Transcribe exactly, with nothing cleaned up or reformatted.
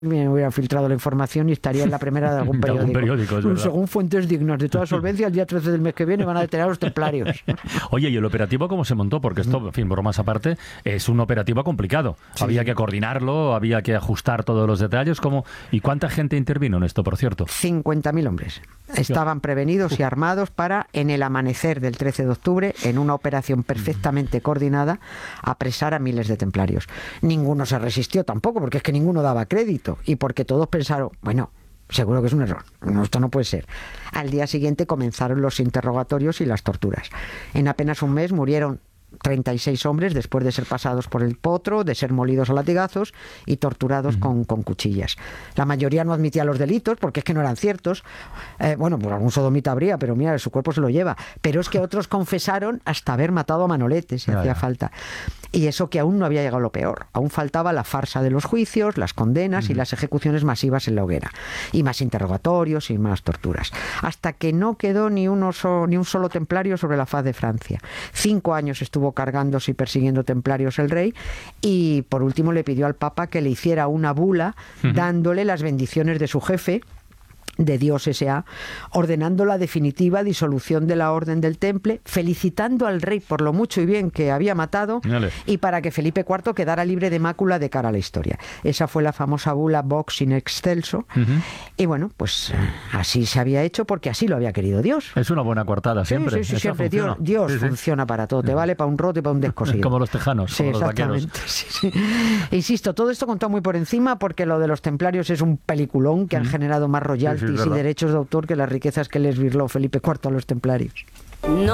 me hubiera filtrado la información y estaría en la primera de algún De periódico. algún periódico, es verdad. Según fuentes dignas de toda solvencia, el día trece del mes que viene van a detener a los templarios. Oye, ¿y el operativo cómo se montó? Porque esto, en fin, bromas aparte, es un operativo complicado. Sí. Había que coordinarlo, había que ajustar todos los detalles. ¿Cómo? ¿Y cuánta gente intervino en esto, por cierto? cincuenta mil hombres. Estaban prevenidos y armados para, en el amanecer del trece de octubre, en una operación perfectamente coordinada, apresar a miles de templarios. Ninguno se resistió tampoco, porque es que ninguno daba crédito y porque todos pensaron, bueno, seguro que es un error, no, esto no puede ser. Al día siguiente comenzaron los interrogatorios y las torturas. En apenas un mes murieron treinta y seis hombres después de ser pasados por el potro, de ser molidos a latigazos y torturados uh-huh. con, con cuchillas. La mayoría no admitía los delitos porque es que no eran ciertos. Eh, bueno, pues algún sodomita habría, pero mira, su cuerpo se lo lleva. Pero es que otros confesaron hasta haber matado a Manolete, si hacía falta. Y eso que aún no había llegado lo peor. Aún faltaba la farsa de los juicios, las condenas uh-huh. y las ejecuciones masivas en la hoguera. Y más interrogatorios y más torturas. Hasta que no quedó ni, uno so, ni un solo templario sobre la faz de Francia. Cinco años estuvo cargándose y persiguiendo templarios el rey, y por último le pidió al Papa que le hiciera una bula uh-huh. dándole las bendiciones de su jefe, de Dios S A, ordenando la definitiva disolución de la Orden del Temple, felicitando al rey por lo mucho y bien que había matado, Dale. y para que Felipe cuarto quedara libre de mácula de cara a la historia. Esa fue la famosa bula Vox in Excelso, uh-huh. y bueno, pues así se había hecho porque así lo había querido Dios. Es una buena coartada siempre. Sí, sí, sí, siempre. Dios, Dios sí, sí. funciona para todo, te vale para un roto y para un descosido. Como los tejanos, sí, como los exactamente. vaqueros. Sí, sí. Insisto, todo esto contado muy por encima porque lo de los templarios es un peliculón que uh-huh. han generado más royalties sí, sí, y derechos de autor que las riquezas que les virló Felipe cuarto a los templarios. No.